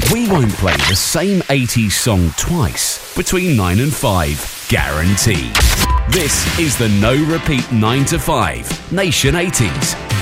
We won't play the same 80s song twice between 9 and 5, guaranteed. This is the No Repeat 9 to 5 Nation 80s.